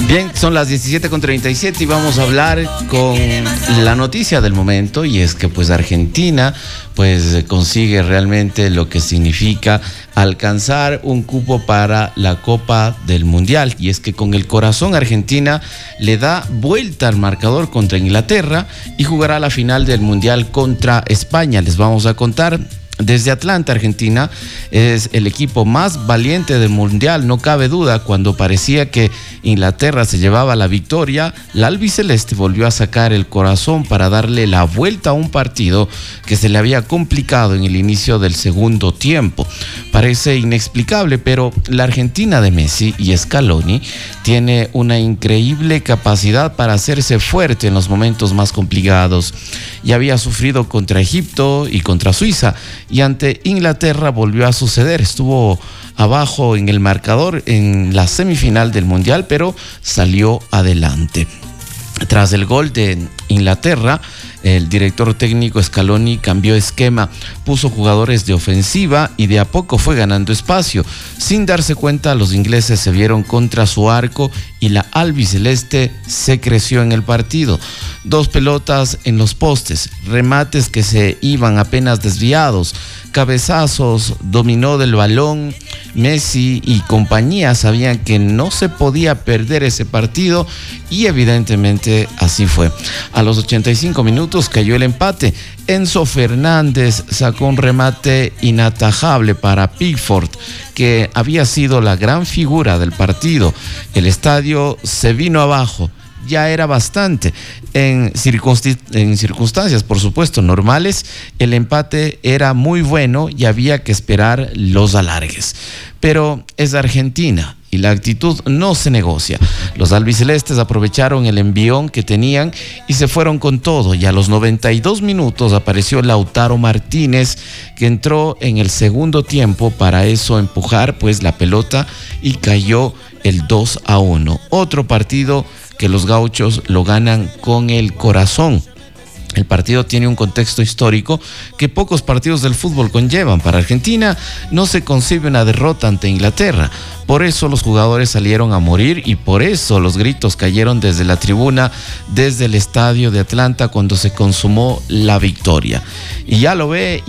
Bien, son las 17:37 y vamos a hablar con la noticia del momento, y es que pues Argentina pues consigue realmente lo que significa alcanzar un cupo para la Copa del Mundial, y es que con el corazón Argentina le da vuelta al marcador contra Inglaterra y jugará la final del Mundial contra España. Les vamos a contar. Desde Atlanta, Argentina es el equipo más valiente del Mundial, no cabe duda. Cuando parecía que Inglaterra se llevaba la victoria, la albiceleste volvió a sacar el corazón para darle la vuelta a un partido que se le había complicado en el inicio del segundo tiempo. Parece inexplicable, pero la Argentina de Messi y Scaloni tiene una increíble capacidad para hacerse fuerte en los momentos más complicados. Ya había sufrido contra Egipto y contra Suiza, y ante Inglaterra volvió a suceder. Estuvo abajo en el marcador en la semifinal del Mundial, pero salió adelante. Tras el gol de Inglaterra, el director técnico Scaloni cambió esquema, puso jugadores de ofensiva y de a poco fue ganando espacio. Sin darse cuenta, los ingleses se vieron contra su arco y la albiceleste se creció en el partido. 2 pelotas en los postes, remates que se iban apenas desviados, cabezazos, dominó del balón. Messi y compañía sabían que no se podía perder ese partido, y evidentemente así fue. A los 85 minutos cayó el empate. Enzo Fernández sacó un remate inatajable para Pickford, que había sido la gran figura del partido. El estadio se vino abajo. Ya era bastante. En circunstancias, por supuesto, normales, el empate era muy bueno y había que esperar los alargues. Pero es Argentina y la actitud no se negocia. Los albicelestes aprovecharon el envión que tenían y se fueron con todo, y a los 92 minutos apareció Lautaro Martínez, que entró en el segundo tiempo para empujar pues la pelota, y cayó el 2-1. Otro partido que los gauchos lo ganan con el corazón. El partido tiene un contexto histórico que pocos partidos del fútbol conllevan. Para Argentina no se concibe una derrota ante Inglaterra. Por eso los jugadores salieron a morir, y por eso los gritos cayeron desde la tribuna, desde el estadio de Atlanta, cuando se consumó la victoria. Y ya lo ve.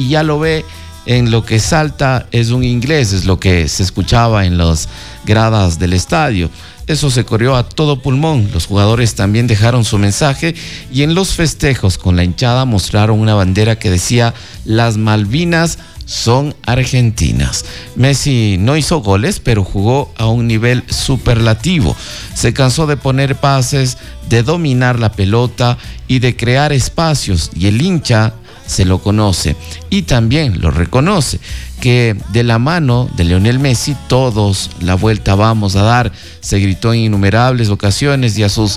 En lo que salta es un inglés, es lo que se escuchaba en las gradas del estadio. Eso se corrió a todo pulmón. Los jugadores también dejaron su mensaje, y en los festejos con la hinchada mostraron una bandera que decía: las Malvinas son argentinas. Messi no hizo goles, pero jugó a un nivel superlativo. Se cansó de poner pases, de dominar la pelota y de crear espacios, y el hincha se lo conoce y también lo reconoce, que de la mano de Lionel Messi todos la vuelta vamos a dar. Se gritó en innumerables ocasiones, y a sus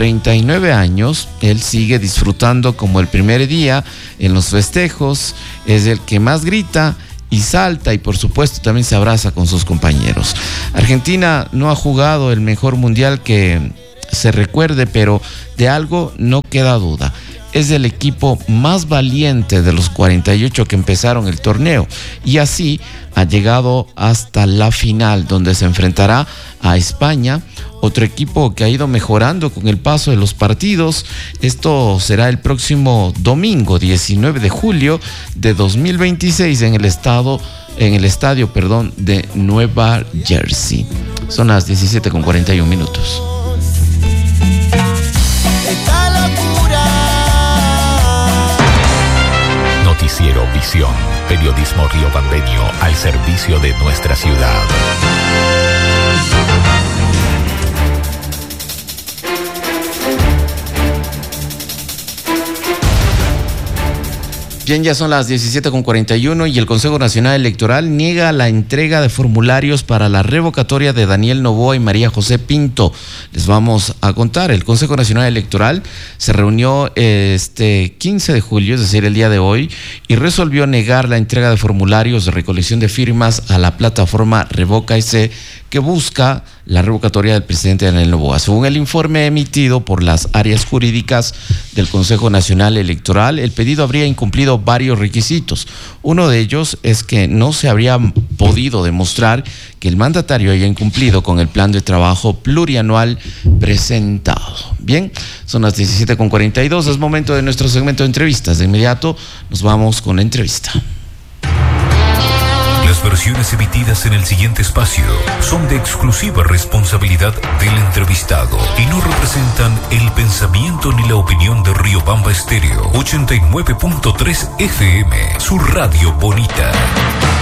39 años él sigue disfrutando como el primer día. En los festejos es el que más grita y salta, y por supuesto también se abraza con sus compañeros. Argentina no ha jugado el mejor mundial que se recuerde, pero de algo no queda duda: es el equipo más valiente de los 48 que empezaron el torneo, y así ha llegado hasta la final, donde se enfrentará a España, otro equipo que ha ido mejorando con el paso de los partidos. Esto será el próximo domingo 19 de julio de 2026 en el estadio de Nueva Jersey. Son las 17:41 minutos. Noticiero Visión, periodismo riobambeño al servicio de nuestra ciudad. Bien, ya son las 17:41 y el Consejo Nacional Electoral niega la entrega de formularios para la revocatoria de Daniel Noboa y María José Pinto. Les vamos a contar. El Consejo Nacional Electoral se reunió este 15 de julio, es decir, el día de hoy, y resolvió negar la entrega de formularios de recolección de firmas a la plataforma Revoca S que busca la revocatoria del presidente Daniel Noboa. Según el informe emitido por las áreas jurídicas del Consejo Nacional Electoral, el pedido habría incumplido varios requisitos. Uno de ellos es que no se habría podido demostrar que el mandatario haya incumplido con el plan de trabajo plurianual presentado. Bien, son las 17:42, es momento de nuestro segmento de entrevistas. De inmediato nos vamos con la entrevista. Las versiones emitidas en el siguiente espacio son de exclusiva responsabilidad del entrevistado y no representan el pensamiento ni la opinión de Riobamba Estéreo 89.3 FM, su radio bonita.